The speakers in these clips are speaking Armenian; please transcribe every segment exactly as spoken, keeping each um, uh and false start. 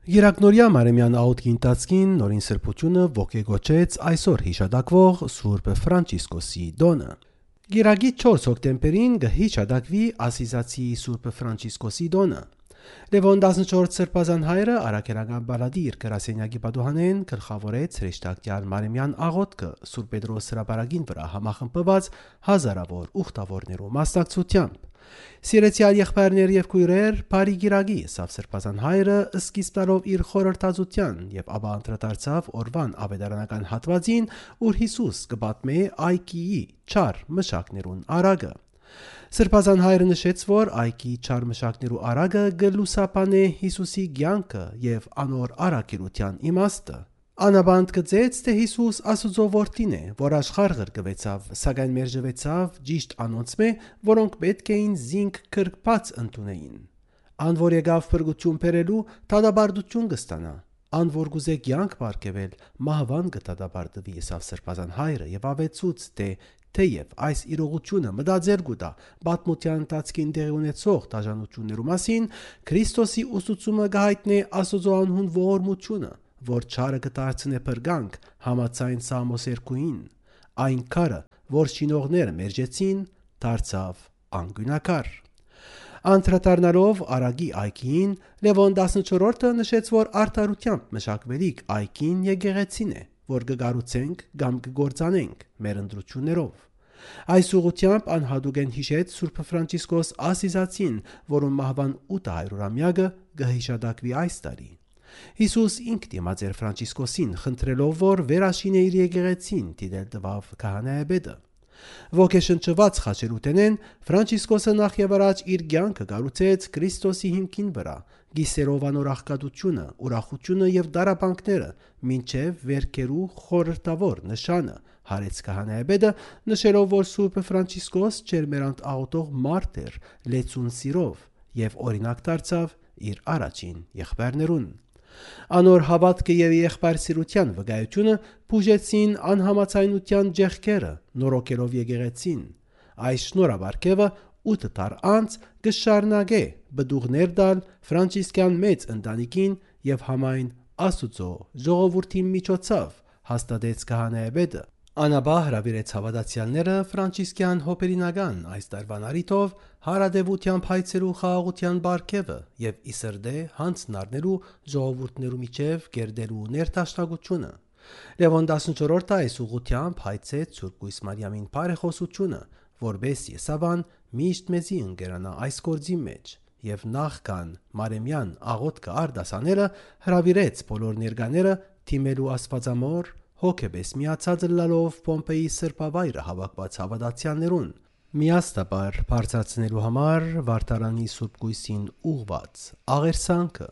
Երակնորյա Մարեմյան աղոթքի ընթացքին նորին սրբությունը ոգեգոճեց այսօր հիշադակվող Սուրբ Ֆրանցիսկոսի դոնը։ Գիրագի չորս հոկտեմբերին կհիշադակվի ասիզացի Սուրբ Ֆրանցիսկոսի դոնը։ Լևոն տասնչորս սրբազան հայրը արաքելական բալադիր գրասենյակի պատուհանեն գլխավորեց հրեշտակյալ Մարեմյան աղոթքը Սուրբ Պետրոս հրապարակին վրա համախմբված հազարավոր ուխտավորներու մասնակցությամբ։ Սիրեցյալ եղբայրներ եւ քույրեր, բարի գիրագի սավ սրբազան հայրը սկիզբնալով իր խորհրդածության եւ ապա անդրադարձավ օրվան ավետարանական հատվածին, ուր Հիսուս կպատմե այգիի չար մշակներուն արագը։ Սրբազան հայրը նշեց, որ այգի չար մշակներու արագը գլուսապանե Հիսուսի կյանքը եւ անոր արաքելության իմաստը։ Անաբանդ գծեց, թե Հիսուս Աստուծո որդին է, որ աշխարհ գրկվեցավ, սակայն մերժվեցավ ճիշտ անոնցմե, որոնք պետք էին զինք քրկված ընդունեին։ Ան որ եկավ փրկություն բերելու, դատաբարդություն կստանա։ Ան որ գուզե կյանք բարգեւել, մահվան կդատաբարդվի, եսավ սրբազան հայրը եւ ավեցուց, թե թեև այս իրողությունը մտածել գուտա պատմության ընթացքին տեղի ունեցող դաժանություններու մասին, Քրիստոսի ուսուցումը կհայտնի Աստուծո անհուն ողորմությունը, որ չարը կդարձնե փրկանք համաձայն Սամոս երկուին, այն քարը, որ շինողները մերժեցին, դարձավ անկյունակար։ Անդրադառնալով արագի այգին, Լևոն տասնչորսը նշեց, որ արդարությամբ մշակվելիք այգին եկեղեցին է, որ կգառուցենք կամ կգործանենք մեր ընտրություններով։ Այս ուղղությամբ անհատուկ են հիշեց Սուրբ Ֆրանցիսկոս Ասիզացին, որում մահվան ութահայրորամյակը կհիշադակվի այս տարի։ Հիսուս ինքն դիմաց էր Ֆրանցիսկոսին, խնդրելով, որ վերաշինե իր եկեղեցին, դիտել տվավ քահանայապետը։ Ոգեշնչված խաչերուտենեն Ֆրանցիսկոսը նախ եւ առաջ իր կյանքը կառուցեց Քրիստոսի հիմքին վրա, գիսերով անոր աղքատությունը, ուրախությունը եւ դարաբանքները, մինչեւ վերքերու խորհրդավոր նշանը, հարեց քահանայապետը, նշելով, որ Սուրբ Ֆրանցիսկոս ջերմերանտ աղոթող մարդ էր, լեցուն սիրով եւ օրինակ դարձավ իր առաջին եղբայրներուն։ Անոր հավատքը եւ եղբայրսիրության վկայությունը բուժեցին անհամաձայնության ջեղքերը, նորոգելով եկեղեցին։ Այս շնորհաբարգեւը ութ տար անց կշարունակե բդուղներ դալ ֆրանցիսկյան մեծ ընտանիքին եւ համայն Աստուծո ժողովրդի միջոցով, հաստատեց քահանայապետը։ Անաբա հրավիրեց հավատացյալները ֆրանցիսկյան հոպերինական այս տարվան առիթով հարադեվությամբ հայցերու խաղաղության բարգևը եւ իսրդե հանցնարներու ժողովուրդներու միջև գերդերու ներդաշնակությունը։ Լևոն տասնչորսը այս ուղղությամբ հայցեց Սուրբ Գույս Մարիամին բարեխոսությունը, որբես Եսավան միշտ մեզի ընկերանա այս գործի մեջ եւ նախքան Մարեմյան աղոթքը արդասաները հրավիրեց բոլոր ներկաները թիմելու Աստվածամոր հոգեբես միացած լալով Պոմպեի սրբավայրը հավաքված հավատացյալներուն միաստաբար բարձրացնելու համար Վարդարանի Սուրբ Գույսին ուղված աղերսանքը։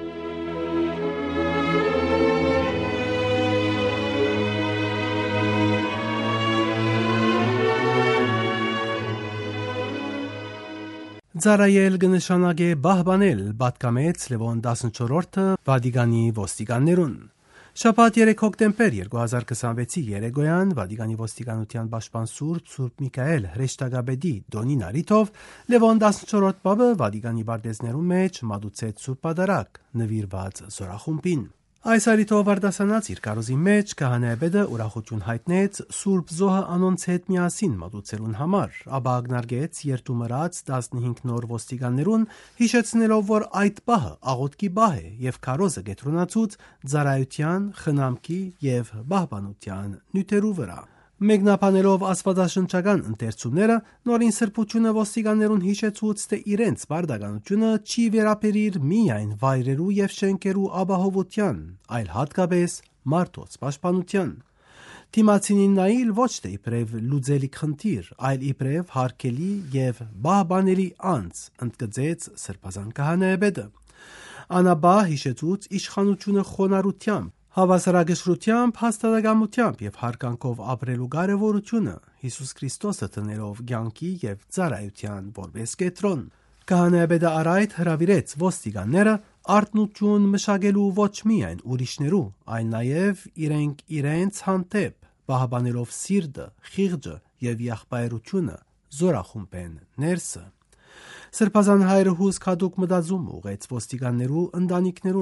Զարայել կնշանակե բահբանել պատկամեց Լևոն տասնչորսը Վատիկանի ոստիկաններուն։ Շաբաթ երեք հոկտեմբեր երկու հազար քսանվեցի երեկոյան Վատիկանի ոստիկանության պաշտպան Սուրբ Սուրբ Միքայել հրեշտակաբեդի դոնին առիթով Լևոն տասնչորսը պապը Վատիկանի բարձներու մեջ մատուցեց Սուրբ Պատարագ նվիրված զորախումբին։ Այս առիթով արդասանած իր կարոզի մեջ քահանայապետը ուրախություն հայտնեց Սուրբ Զոհը անոնց հետ միասին մատուցելուն համար, ապա ակնարկեց երթումրած տասնհինգ նոր ոստիկաններուն, հիշեցնելով, որ այդ պահը աղոթքի պահ է եւ քարոզը գետրոնացուց ծառայության, խնամքի եւ բահբանության նյութերու վրա։ Մեկնաբանելով աստվածաշնչական ընթերցումները, նորին սրբությունը ոստիկաններուն հիշեցուց, թե իրենց բարդականությունը չի վերաբերիր միայն վայրերու եւ շենքերու ապահովության, այլ հատկապես մարդոց պաշտպանության։ Թիմացինին նայել ոչ թե իբրև լուծելի խնդիր, այլ իբրև հարկելի եւ բահբանելի անձ, ընդգծեց սրբազան քահանայապետը։ Անաբա հիշեցուց իշխանությունը խոնարհությամբ, հավասարակշռությամբ, հաստատակամությամբ եւ հարգանքով ապրելու կարեւորությունը Հիսուս Քրիստոսը տնելով կյանքի եւ ծառայության որպես կետրոն։ Քահանայապետը առայդ հրավիրեց ոստիկանները արտնություն մշակելու ոչ միայն ուրիշներու, այլ նաեւ իրենք իրենց հանդեպ բահբանելով սիրտը, խիղճը եւ եղբայրությունը զորախումբեն ներսը։ Սրբազան հայրը հուս քադուկ մտածում ուղեց ոստիկաններու ընտանիքներուն,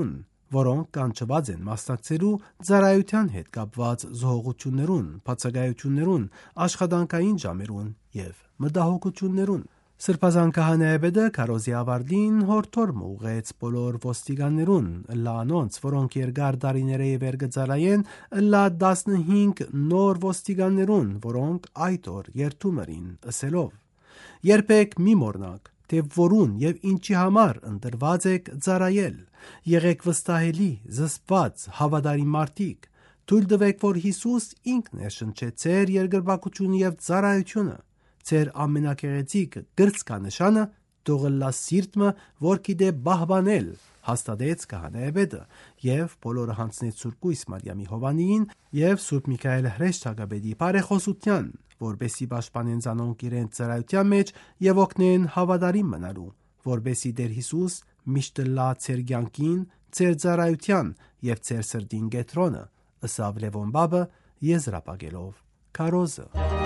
որոնք կանչված են մասնակցելու ծառայության հետ կապված զոհողություններուն, բացակայություններուն, աշխատանքային ժամերուն եւ մտահոգություններուն։ Սրբազան քահանայապետը քարոզի ավարտին հորդորմ ուղեց բոլոր ոստիկաններուն, լանոնց, որոնք երկար տարիների վեր կծառայեն, լա տասնհինգ նոր ոստիկաններուն, որոնք այդ օր երթում էին, ըսելով. Երբեք մի մոռնաք, թե որուն եւ ինչի համար ընտրված եք ծառայել։ Եղեք վստահելի, զսպված, հավատարիմ մարդիկ։ Թույլ տվեք, որ Հիսուս ինքն է շնչեց ձեր երկրպագությունը եւ ծառայությունը։ Ձեր ամենակեղեցիկ գրծքանշանը թողլա սիրտը, որ գիտե բահբանել, հաստատեց քահանայապետը եւ բոլորը հանձնեց Սուրբ Կույս Մարիամի Հովանիին եւ Սուրբ Միքայել հրեշտակապետի բարեխոսության, որբեսի պաշտպանեն ցանոնք իրենց ծառայության մեջ եւ օգնեն հավատարիմ մնալու, որբեսի Տեր Հիսուս միշտ լա ձեր կյանքին, ձեր ծառայության եւ ձեր սրտին կետրոնը, ըսավ Լևոն Բաբը եզրապակելով քարոզը։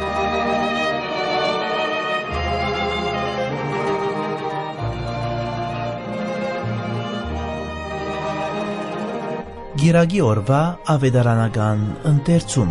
Գիրագի օրվա ավետարանական ընթերցում։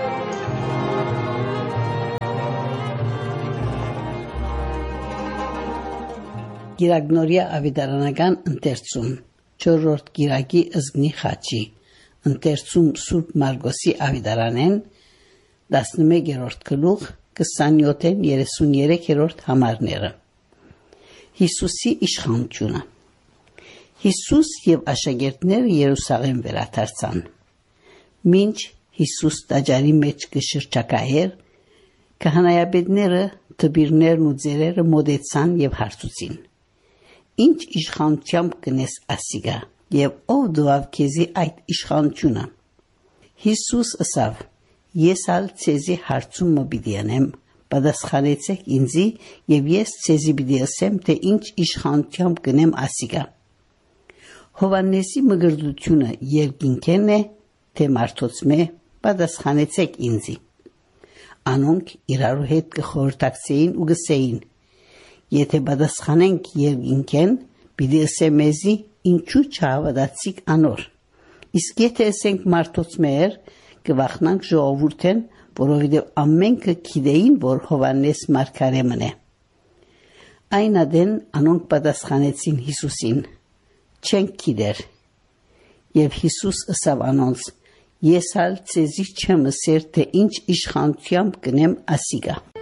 Գիրագնորիա ավետարանական ընթերցում չորրորդ գիրագի ըզգնի խաչի ընթերցում Սուրբ Մարգոսի ավետարանեն տասնմեկերորդ գլուխ քսանյոթ երեսուններեքերորդ համարները Հիսուսի իշխանությունը Հիսուս եւ աշակերտները Երուսաղեմ վերադարձան Մինչ Հիսուս տաճարի մեջ կշրջակայեր քահանայապետները տբիրներն ու ձերերը մոտեցան եւ հարցուցին Ինչ իշխանությամբ կնես ասիգա եւ ով դուավ քեզի այդ իշխանությունը Հիսուս ասավ Ես ալ ցեզի հարցումը պիտի անեմ պատասխանեցեք ինձի եւ ես ցեզի պիտի ասեմ թե ինչ իշխանությամբ կնեմ ասիգա Հովաննեսի մգրդությունը երկինքեն է թե մարդոցմե պատասխանեցեք ինձի Անոնք իրարու հետ կխորհրդակցեին ու գսեին Եթե պատասխանենք երկինքեն պիտի ասեմեզի ինչու չհավատացիք անոր Իսկ եթե ասենք մարդոցմեր կվախնանք ժողովուրդեն որովհետև ամենքը գիտեին որ Հովաննես մարգարեմն է Այն ադեն անոնք պատասխանեցին Հիսուսին Չենք գիտեր Եվ Հիսուս ըսավ անոնց Ես ալ ցեզի չեմ ասեր թե ինչ իշխանությամբ կնեմ ասիգա